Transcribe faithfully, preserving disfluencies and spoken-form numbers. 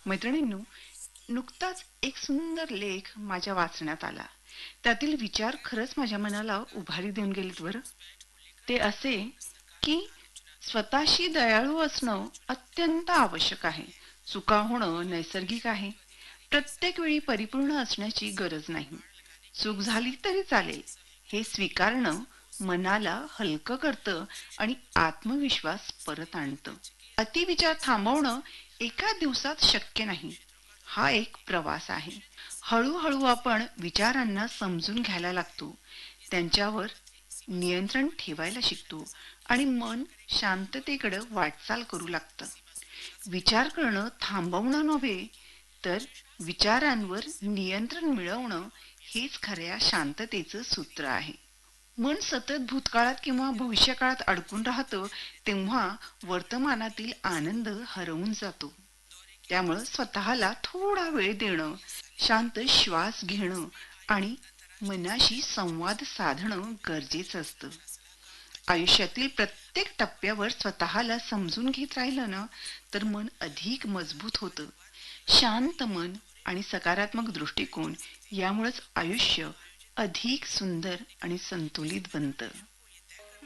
मैत्रिणींनो, नुकताच एक सुंदर लेख माझ्या वाचण्यात आला. त्यातील विचार खरंच माझ्या मनाला उभारी देऊन गेलेत बरं. ते असे की स्वतःशी दयाळू असणं अत्यंत आवश्यक आहे. चुका होणं नैसर्गिक आहे. प्रत्येक वेळी परिपूर्ण असण्याची गरज नाही. चूक झाली तरी चालेल हे स्वीकारणं मनाला हलकं करतं आणि आत्मविश्वास परत आणतं. अतिविचार थांबवणं एका दिवसात शक्य नाही. हा एक प्रवास आहे. हळूहळू आपण विचारांना समजून घ्यायला लागतो, त्यांच्यावर नियंत्रण ठेवायला शिकतो आणि मन शांततेकडे वाटचाल करू लागतं. विचार करणं थांबवणं नव्हे, तर विचारांवर नियंत्रण मिळवणं हेच खऱ्या शांततेचं सूत्र आहे. मन सतत भूतकाळात किंवा भविष्यकाळात अडकून राहतं, तेव्हा वर्तमानातील आनंद हरवून जातो. त्यामुळं स्वतःला थोडा वेळ देणं, शांत श्वास घेणं आणि मनाशी संवाद साधणं गरजेचं असतं. आयुष्यातील प्रत्येक टप्प्यावर स्वतःला समजून घेत राहिलं ना, तर मन अधिक मजबूत होतं. शांत मन आणि सकारात्मक दृष्टिकोन यामुळेच आयुष्य अधिक सुंदर आणि संतुलित बनतं.